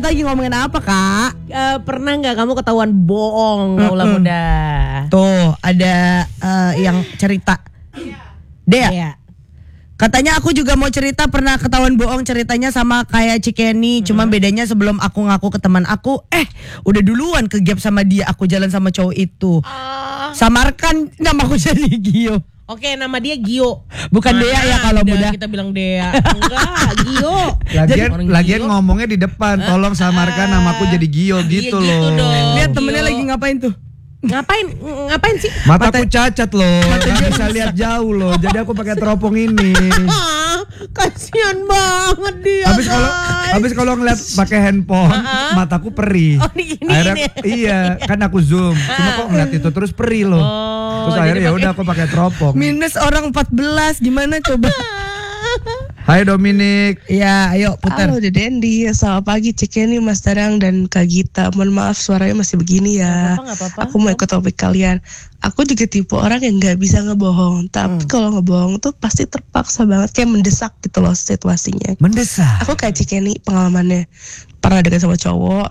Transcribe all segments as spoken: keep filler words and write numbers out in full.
lagi ngomongin apa kak? Uh, pernah nggak kamu ketahuan bohong kaulah Mm-mm. muda? Tuh ada uh, yang cerita. Dea. Iya. Katanya aku juga mau cerita pernah ketahuan bohong, ceritanya sama kayak Cikeni, Hmm. cuma bedanya sebelum aku ngaku ke teman aku, eh udah duluan ke gap sama dia, aku jalan sama cowok itu. Uh, Samarkan namaku jadi Gio. Oke, nama dia Gio. Bukan Mana Dea ya kalau ada muda. Kita bilang Dea. Enggak, Gio. Lagian, Orang lagian Gio. ngomongnya di depan, tolong samarkan namaku jadi Gio Iya, gitu gitu loh. dong. Lihat temennya Gio. lagi ngapain tuh? Ngapain? Ngapain sih? Mataku cacat loh, mata nggak dia bisa rusak. lihat jauh loh. Jadi aku pakai teropong ini. Ah, kasihan banget dia. Habis kalau guys. habis kalau ngeliat pakai handphone, Uh-uh. mataku perih. Oh, diginiin Akhirnya ya? iya, kan aku zoom. Cuma kok ngeliat itu terus perih loh. Oh, Terus jadi akhirnya ya pakai- udah aku pakai teropong. Minus orang empat belas, gimana coba? Hai Dominik. Ya, ayo putar. Halo Dede Dendi, selamat pagi Cikeni, Mas Darang dan Kak Gita. Mohon maaf suaranya masih begini ya. Nggak apa-apa, nggak apa-apa. Aku mau ikut topik kalian. Aku juga tipe orang yang nggak bisa ngebohong. Tapi kalau ngebohong tuh pasti terpaksa banget, kayak mendesak gitu loh situasinya. Mendesak. Aku kayak Cikeni pengalamannya pernah dekat sama cowok.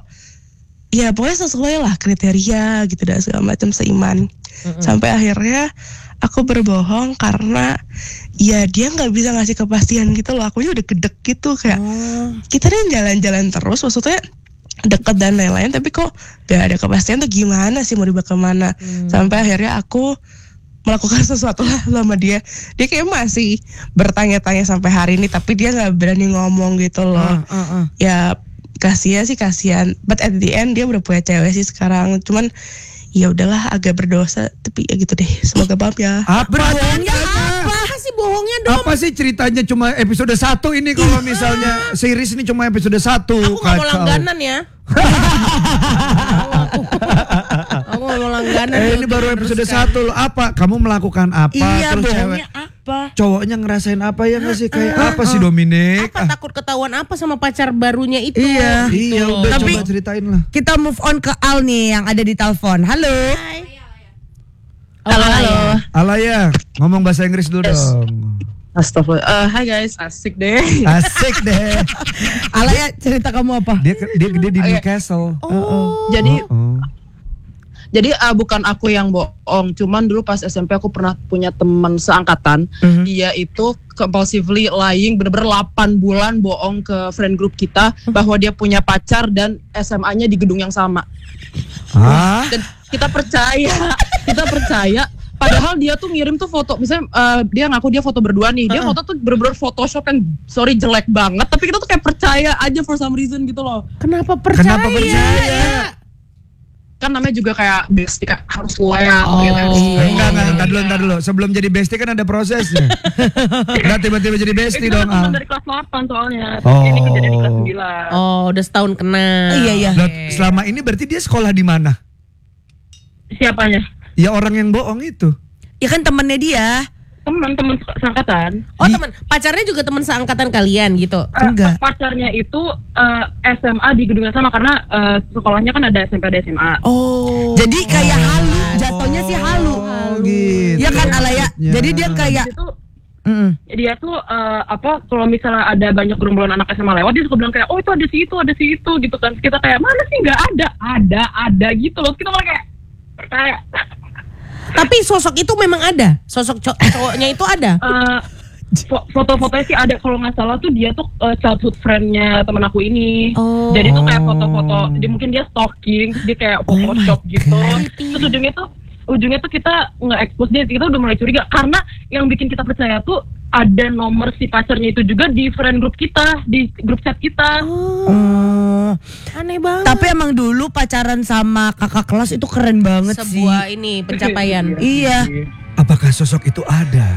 Ya pokoknya sesuai lah kriteria gitu dan segala macam seiman. Sampai akhirnya aku berbohong karena ya dia nggak bisa ngasih kepastian gitu loh. Aku udah gedek gitu kayak kita nih jalan-jalan terus, maksudnya deket dan lain-lain, tapi kok gak ada kepastian tuh gimana sih mau dibawa kemana. Sampai akhirnya aku melakukan sesuatu lah sama dia. Dia kayak masih bertanya-tanya sampai hari ini, tapi dia nggak berani ngomong gitu loh. Uh, uh, uh. Ya kasihan sih kasihan, but at the end dia udah punya cewek sih sekarang. Cuman ya udahlah, agak berdosa, tapi ya gitu deh. Semoga maaf ya. Apa Bohongnya apa sih bohongnya dong? Apa sih ceritanya cuma episode satu ini kalau misalnya series ini cuma episode satu. Aku nggak mau langganan ya. Aku nggak mau langganan. Eh ini baru episode satu loh. Apa? Kamu melakukan apa? Iya, Terus cewek bohongnya apa? cowoknya ngerasain apa ya nggak sih? Kayak apa sih Dominik? Apa takut ketahuan apa sama pacar barunya itu? Iya. Gitu Iya loh. udah Tapi- coba ceritain lah. Kita move on ke Al nih yang ada di telepon. Halo. Halo, halo. Alaya, ngomong bahasa Inggris dulu dong. Astagfirullah. Uh, hai guys, asik deh. Asik deh. Alaya, cerita kamu apa? Dia dia dia di Oke. Newcastle. Oh. Jadi Oh. jadi uh, bukan aku yang bohong, cuman dulu pas S M P aku pernah punya teman seangkatan. Mhm. Dia itu compulsively lying, bener-bener delapan bulan bohong ke friend group kita bahwa dia punya pacar dan S M A-nya di gedung yang sama. Hah? Dan kita percaya, kita percaya. Padahal dia tuh ngirim tuh foto, misalnya uh, dia ngaku dia foto berdua nih, dia foto tuh bener-bener Photoshop yang sorry jelek banget, tapi kita tuh kayak percaya aja for some reason gitu loh. Kenapa percaya? Kenapa percaya? Kan namanya juga kayak bestie, kayak harus loyal Oh. gitu. Eh, enggak, enggak, entar dulu, entar dulu. Sebelum jadi bestie kan ada prosesnya. Enggak tiba-tiba jadi bestie Itu dong, kan teman Al. dari kelas delapan soalnya. Oh. Ini kejadian di kelas sembilan. Oh, udah setahun kenal. Iya, iya. Lah, selama ini berarti dia sekolah di mana? Siapanya? Ya orang yang bohong itu. Ya kan temennya dia. Teman-teman seangkatan. Oh, teman. Pacarnya juga teman seangkatan kalian gitu. Eh, Enggak. pacarnya itu eh, S M A di gedung yang sama karena eh, sekolahnya kan ada S M P ada S M A. Oh. Jadi kayak halu, jatuhnya sih halu. Oh, gitu. Ya kan Alaya. maksudnya. Jadi dia kayak Itu Mm-mm. dia tuh eh, apa kalau misalnya ada banyak gerombolan anak S M A lewat, dia suka bilang kayak oh itu ada si itu ada si itu gitu kan. Terus kita kayak mana sih nggak ada ada ada gitu loh. Terus kita malah kayak percaya. Tapi sosok itu memang ada. Sosok cow- cowoknya itu ada. Eh, fo- foto-fotonya sih ada, kalau nggak salah tuh dia tuh eh, childhood friend-nya temen aku ini. Oh. Jadi tuh kayak foto-foto, dia mungkin dia stalking, terus dia kayak photoshop gitu. Terus ujungnya tuh ujungnya tuh kita nge-expose dia, kita udah mulai curiga karena yang bikin kita percaya tuh ada nomor si pacarnya itu juga di friend group kita, di grup chat kita. Oh. Aneh banget. Tapi emang dulu pacaran sama kakak kelas itu keren banget Sebuah sih. ini pencapaian. Iya. Apakah sosok itu ada?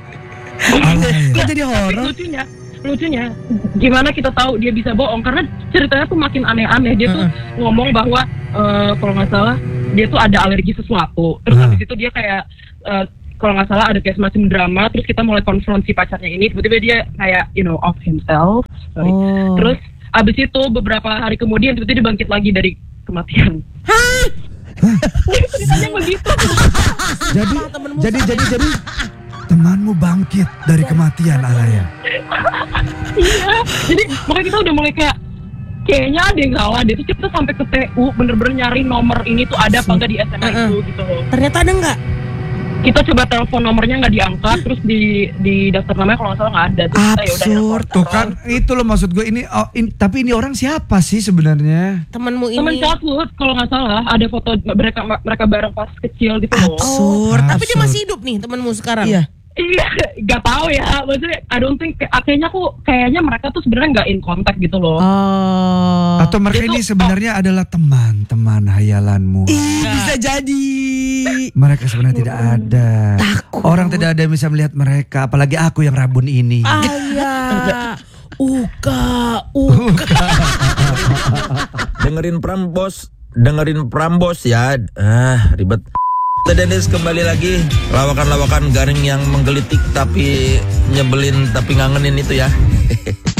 Alaya. Kok jadi Tapi horor? lucunya, lucunya gimana kita tahu dia bisa bohong karena ceritanya tuh makin aneh-aneh. Dia tuh ngomong bahwa eh, kalau nggak salah dia tuh ada alergi sesuatu. Terus Uh. habis itu dia kayak eh, kalau nggak salah ada kayak semacam drama. Terus kita mulai konfrontasi pacarnya ini. Tiba-tiba dia kayak you know off himself. Sorry. Oh. Terus abis itu beberapa hari kemudian tiba-tiba dia bangkit lagi dari kematian. Hah? Ceritanya begitu. Jadi jadi jadi jadi temanmu bangkit dari kematian, Alaya. Iya. Jadi makanya kita udah mulai kayak kayaknya ada yang salah deh. Terus kita sampai ke T U bener-bener nyari nomor ini tuh ada apa enggak di S M A Uh-uh. itu gitu loh. Ternyata ada nggak? Kita coba telepon nomornya nggak diangkat, terus di di daftar namanya kalau nggak salah nggak ada. Terus kita ya udah Absurd. nelfon. Tuh kan itu loh maksud gue ini, oh, in- tapi ini orang siapa sih sebenarnya? Temenmu ini. Temen childhood kalau nggak salah ada foto mereka mereka bareng pas kecil gitu loh. Absurd. Tapi dia Absurd. masih hidup nih temenmu sekarang. Iya. Iya, nggak tahu ya. Maksudnya, I don't think kayaknya aku kayaknya mereka tuh sebenarnya nggak in contact gitu loh. Oh. Atau mereka Itu- ini sebenarnya adalah teman-teman hayalanmu. Ih, bisa jadi. Mereka sebenarnya tidak ada. Orang tidak ada yang bisa melihat mereka, apalagi aku yang rabun ini. Ayah. Uka, uka. Dengerin Prambos, dengerin Prambos ya. Ah, ribet. Dennis kembali lagi, lawakan-lawakan garing yang menggelitik tapi nyebelin tapi ngangenin itu ya.